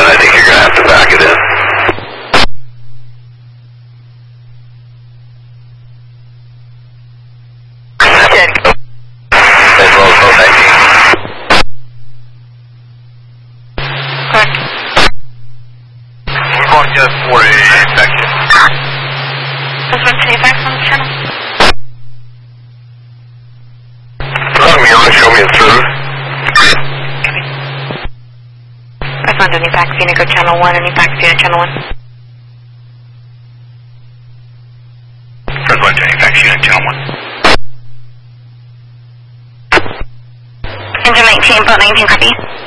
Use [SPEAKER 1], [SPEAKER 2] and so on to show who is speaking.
[SPEAKER 1] I think you're going to have to back it in. As well as both 19.
[SPEAKER 2] Correct.
[SPEAKER 1] We're going just for a infection.
[SPEAKER 2] This one, can you back on the channel?
[SPEAKER 1] Show me a through.
[SPEAKER 2] I found any back Phoenix channel 1, any back Phoenix channel 1.
[SPEAKER 1] First one to any back unit channel 1.
[SPEAKER 2] Engine 19, boat 19, copy.